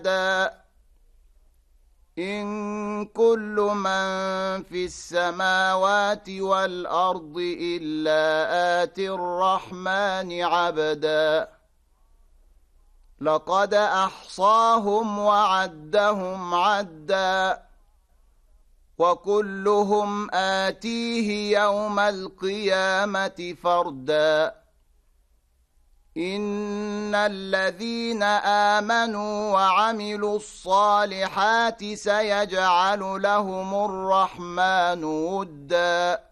إن كل من في السماوات والأرض إلا آتي الرحمن عبدا لقد أحصاهم وعدهم عدا وكلهم آتيه يوم القيامة فردا إن الذين آمنوا وعملوا الصالحات سيجعل لهم الرحمن ودا